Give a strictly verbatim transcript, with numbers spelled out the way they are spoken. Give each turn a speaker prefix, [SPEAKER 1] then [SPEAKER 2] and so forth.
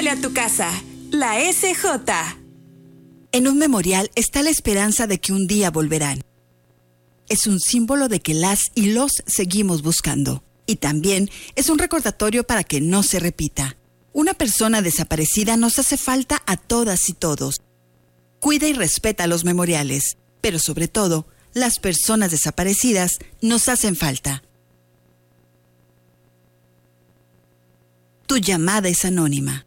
[SPEAKER 1] Huele a tu casa. La S J.
[SPEAKER 2] En un memorial está la esperanza de que un día volverán. Es un símbolo de que las y los seguimos buscando. Y también es un recordatorio para que no se repita. Una persona desaparecida nos hace falta a todas y todos. Cuida y respeta los memoriales, pero sobre todo, las personas desaparecidas nos hacen falta. Tu llamada es anónima.